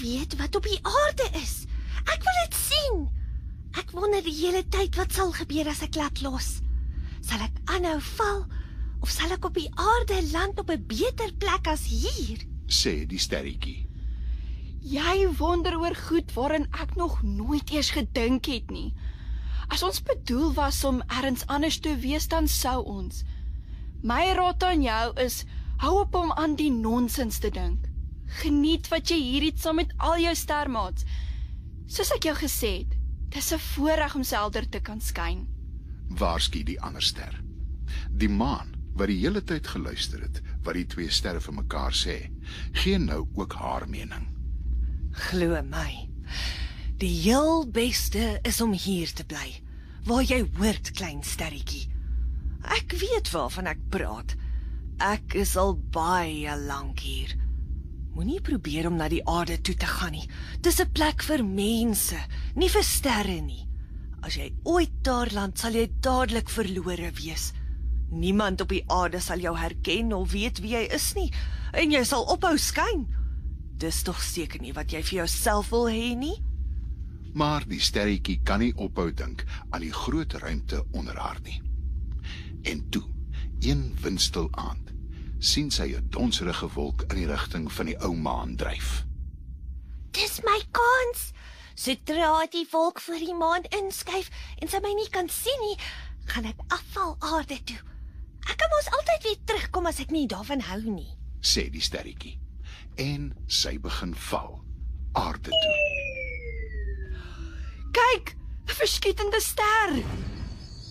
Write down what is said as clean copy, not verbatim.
weet wat op die aarde is. Ek wil dit sien. Ek wonder die hele tyd wat sal gebeur as ek laat los. Sal ek aanhou val, of sal ek op die aarde land op 'n beter plek as hier? Sê die sterretjie. Jy wonder oor goed waarin ek nog nooit eers gedink het nie. As ons bedoel was om ergens anders te wees, dan sou ons. My raad aan jou is, hou op om aan die nonsens te dink. Geniet wat jy hier het saam met al jou stermaats. Soos ek jou gesê het, dis 'n voorreg om helder te kan skyn. Waarsku die ander ster. Die maan, wat die hele tyd geluister het, wat die twee sterre vir mekaar sê, gee nou ook haar mening. Glo my, die heel beste is om hier te bly, waar jy hoort, klein sterretjie. Ek weet waarvan ek praat. Ek is al baie lank hier. Moenie probeer om na die aarde toe te gaan nie. Dis 'n plek vir mense, nie vir sterre nie. As jy ooit daar land, sal jy dadelik verlore wees. Niemand op die aarde sal jou herken of weet wie jy is nie, en jy sal ophou skyn. Dis tog seker nie wat jy vir jouself wil hê nie? Maar die sterretjie kan nie ophou dink aan die groot ruimte onder haar nie. En toe, een windstil aand, sien sy 'n donserige wolk in die rigting van die ou maan dryf. Dis my kans. Sodra die wolk voor die maan inskuif en sy my nie kan sien nie, gaan ek afval aarde toe. Ek kan mos altyd weer terugkom as ek nie daarvan hou nie, Sê die sterretjie. En sy begin val, aarde toe. Kyk, 'n verskietende ster.